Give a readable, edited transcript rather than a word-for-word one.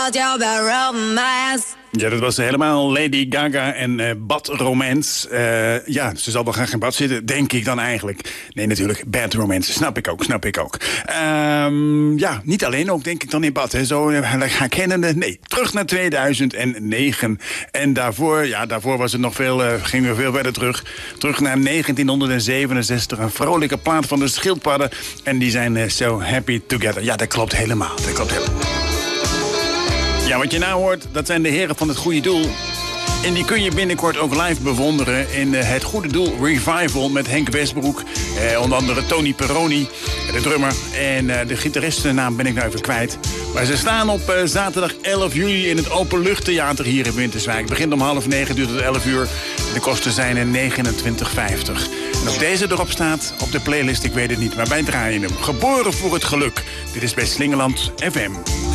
Ja, dat was helemaal Lady Gaga en Bad Romance. Ja, ze zal wel graag in bad zitten, denk ik dan eigenlijk. Nee, natuurlijk, Bad Romance, snap ik ook. Ja, niet alleen ook, denk ik dan in bad, hè. Zo herkennende. Nee, terug naar 2009. En daarvoor was het nog gingen we veel verder terug. Terug naar 1967, een vrolijke plaat van de Schildpadden. En die zijn So Happy Together. Ja, dat klopt helemaal, Ja, wat je nou hoort, dat zijn de heren van het Goede Doel. En die kun je binnenkort ook live bewonderen in het Goede Doel Revival met Henk Westbroek. Onder andere Tony Peroni, de drummer. En de gitaristennaam ben ik nou even kwijt. Maar ze staan op zaterdag 11 juli in het Openluchttheater hier in Winterswijk. Het begint om 8:30, duurt tot 11 uur. De kosten zijn €29,50. En of deze erop staat, op de playlist, ik weet het niet, maar wij draaien hem. Geboren voor het geluk. Dit is bij Slingerland FM.